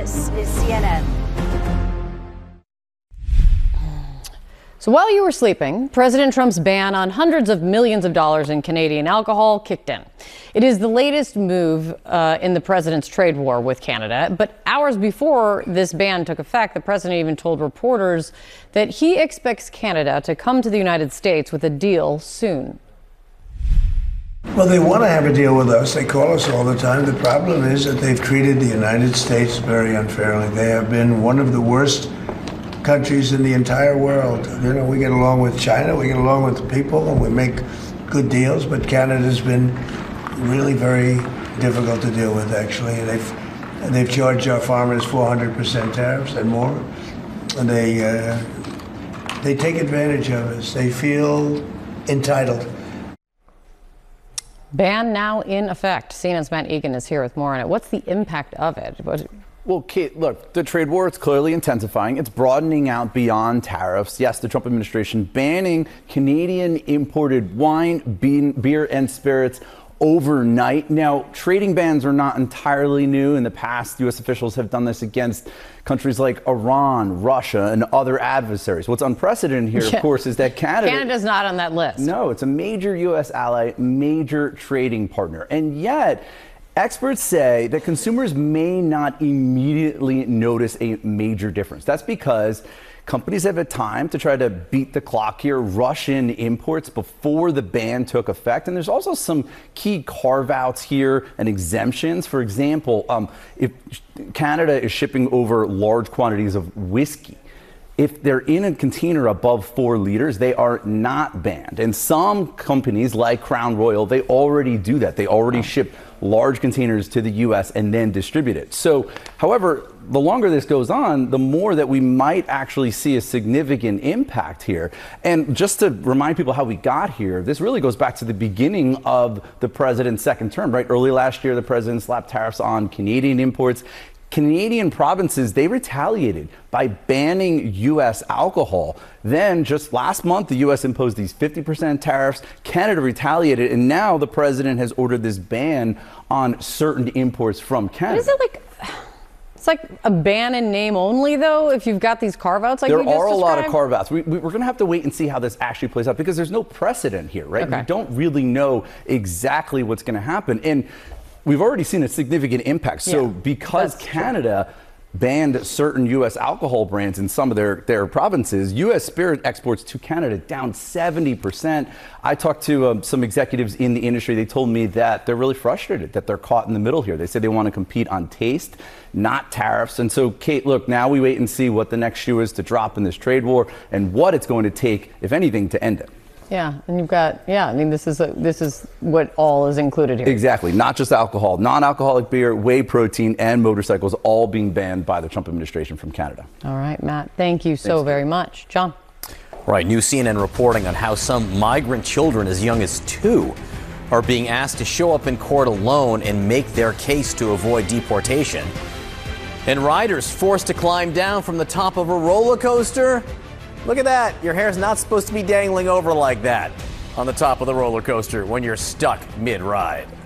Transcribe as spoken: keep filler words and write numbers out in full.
This is C N N. So while you were sleeping, President Trump's ban on hundreds of millions of dollars in Canadian alcohol kicked in. It is the latest move uh, in the president's trade war with Canada. But hours before this ban took effect, the president even told reporters that he expects Canada to come to the United States with a deal soon. Well, they want to have a deal with us. They call us all the time. The problem is that they've treated the United States very unfairly. They have been one of the worst countries in the entire world. You know, we get along with China, we get along with the people, and we make good deals, but Canada's been really very difficult to deal with, actually. They've they've charged our farmers four hundred percent tariffs and more. And they, uh, they take advantage of us. They feel entitled. Ban now in effect. C N N's Matt Egan is here with more on it. What's the impact of it? What Well, Kate, look, the trade war, it's clearly intensifying. It's broadening out beyond tariffs. Yes, the Trump administration banning Canadian imported wine, bean, beer, and spirits overnight. Now, trading bans are not entirely new. In the past, U S officials have done this against countries like Iran, Russia, and other adversaries. What's unprecedented here, yeah. of course, is that Canada... Canada's not on that list. No, it's a major U S ally, major trading partner. And yet, experts say that consumers may not immediately notice a major difference. That's because companies have had time to try to beat the clock here, rush in imports before the ban took effect. And there's also some key carve-outs here and exemptions. For example, um, if Canada is shipping over large quantities of whiskey, if they're in a container above four liters, they are not banned. And some companies like Crown Royal, they already do that. They already ship large containers to the U S and then distribute it. So, however, the longer this goes on, the more that we might actually see a significant impact here. And just to remind people how we got here, this really goes back to the beginning of the president's second term, right? Early last year, the president slapped tariffs on Canadian imports. Canadian provinces, they retaliated by banning U S alcohol. Then just last month, the U S imposed these fifty percent tariffs. Canada retaliated, and now the president has ordered this ban on certain imports from Canada. Is it like... It's like a ban in name only, though, if you've got these carve-outs like there you just are a described? lot of carve-outs. We, we, we're going to have to wait and see how this actually plays out, because there's no precedent here, right? Okay. We don't really know exactly what's going to happen. And we've already seen a significant impact. So yeah, because Canada true. banned certain U S alcohol brands in some of their, their provinces, U S spirit exports to Canada down seventy percent. I talked to um, some executives in the industry. They told me that they're really frustrated that they're caught in the middle here. They said they want to compete on taste, not tariffs. And so, Kate, look, now we wait and see what the next shoe is to drop in this trade war and what it's going to take, if anything, to end it. Yeah, and you've got, yeah, I mean, this is a, this is what all is included here. Exactly, not just alcohol, non-alcoholic beer, whey protein, and motorcycles all being banned by the Trump administration from Canada. All right, Matt, thank you so Thanks, very Kate. much. John. Right, new C N N reporting on how some migrant children as young as two are being asked to show up in court alone and make their case to avoid deportation. And riders forced to climb down from the top of a roller coaster. Look at that. Your hair's not supposed to be dangling over like that on the top of the roller coaster when you're stuck mid-ride.